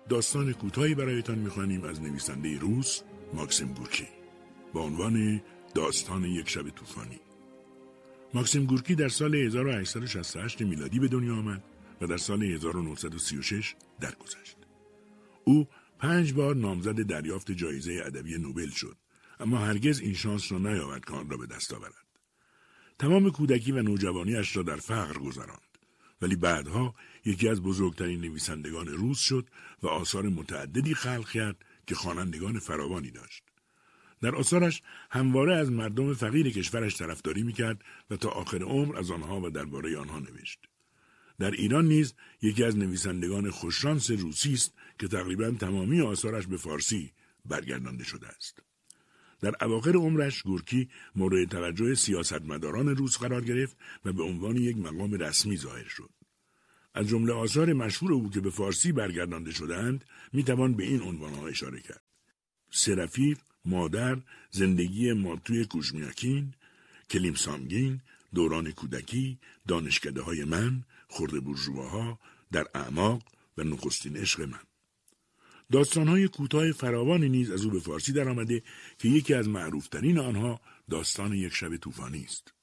داستان کوتاهی برایتان می‌خوانیم از نویسنده روس ماکسیم گورکی با عنوان داستان یک شب طوفانی. ماکسیم گورکی در سال 1868 میلادی به دنیا آمد و در سال 1936 درگذشت. او 5 بار نامزد دریافت جایزه ادبی نوبل شد، اما هرگز این شانس را نیاورد که آن را به دست آورد. تمام کودکی و نوجوانیش را در فقر گذراند، ولی بعدها یکی از بزرگترین نویسندگان روس شد و آثار متعددی خلق کرد که خوانندگان فراوانی داشت. در آثارش همواره از مردم فقیر کشورش طرفداری میکرد و تا آخر عمر از آنها و درباره آنها نوشت. در ایران نیز یکی از نویسندگان خوششانس روسی است که تقریباً تمامی آثارش به فارسی برگردانده شده است. در اواخر عمرش گورکی مورد توجه سیاستمداران روس قرار گرفت و به عنوان یک مقام رسمی ظاهر شد. از جمله آثار مشهور او که به فارسی برگردانده شدند میتوان به این عنوانها اشاره کرد: سه رفیق، مادر، زندگی ماتوی کوژمیاکین، کلیم سامگین، دوران کودکی، دانشکده‌های من، خرده بورژواها، در اعماق و نخستین عشق من. داستان‌های کوتاه فراوانی نیز از او به فارسی درآمده که یکی از معروف‌ترین آنها داستان یک شب طوفانی است.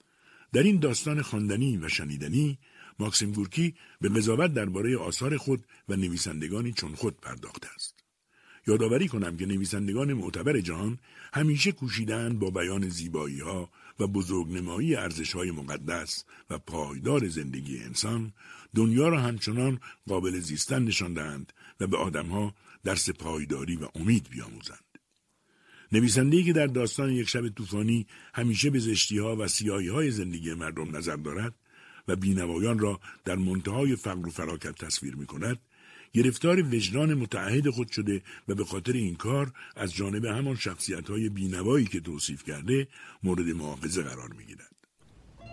در این داستان خواندنی و شنیدنی ماکسیم گورکی به قضاوت درباره آثار خود و نویسندگانی چون خود پرداخته است. یادآوری کنم که نویسندگان معتبر جهان همیشه کوشیدند با بیان زیبایی‌ها و بزرگنمایی ارزش‌های مقدس و پایدار زندگی انسان دنیا را همچنان قابل زیستن نشان دهند و به آدم‌ها درس پایداری و امید بیاموزند. نویسنده‌ای که در داستان یک شب طوفانی همیشه به زشتی‌ها و سیاهی‌های زندگی مردم نظر دارد و بینوایان را در منتهای فقر و فلاکت تصویر می‌کند، گرفتار وجدان متعهد خود شده و به خاطر این کار از جانب همان شخصیت‌های بینوایی که توصیف کرده مورد مؤاخذه قرار می‌گیرد.